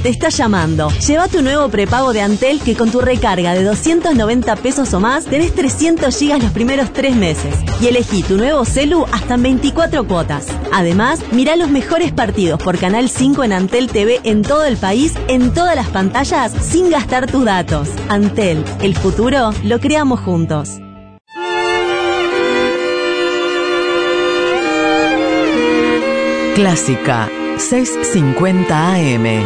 te está llamando. Lleva tu nuevo prepago de Antel que con tu recarga de 290 pesos o más tenés 300 gigas los primeros 3 meses. Y elegí tu nuevo celu hasta en 24 cuotas. Además, mirá los mejores partidos por Canal 5 en Antel TV en todo el país, en todas las pantallas, sin gastar tus datos. Antel, el futuro lo creamos juntos. Clásica 650 AM.